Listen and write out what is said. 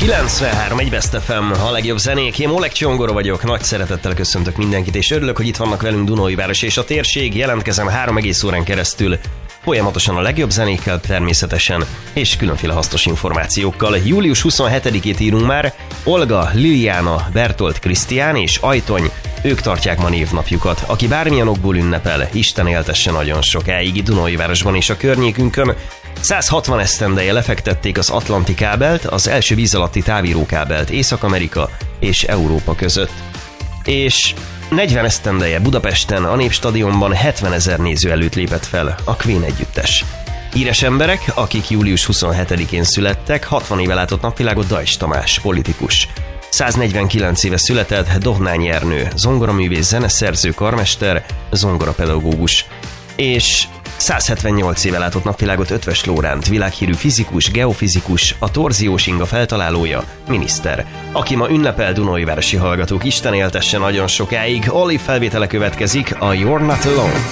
93, egy Best FM, a legjobb zenék. Én Oleg Csongor vagyok, nagy szeretettel köszöntök mindenkit, és örülök, hogy itt vannak velünk Dunaújváros és a térség. Jelentkezem 3 egész órán keresztül, folyamatosan a legjobb zenékkel természetesen, és különféle hasznos információkkal. Július 27-ét írunk már, Olga, Liliana, Bertolt Krisztián és Ajtony, ők tartják ma névnapjukat. Aki bármilyen okból ünnepel, Isten éltesse nagyon sokáig Dunaújvárosban és a környékünkön. 160 esztendeje lefektették az Atlanti kábelt, az első víz alatti távírókábelt Észak-Amerika és Európa között. És 40 esztendeje Budapesten, a Népstadionban 70 000 néző előtt lépett fel a Queen együttes. Híres emberek, akik július 27-én születtek, 60 éve látott napvilágot Dajcs Tamás, politikus. 149 éve született Dohnányi Ernő, zongoraművész, zeneszerző, karmester, zongorapedagógus. És 178 éve látott napvilágot Eötvös Lóránt, világhírű fizikus, geofizikus, a torziós inga feltalálója, miniszter. Aki ma ünnepel, Dunaújvárosi hallgatók, Isten éltesse nagyon sokáig. Oli felvétele következik, a You're Not Alone.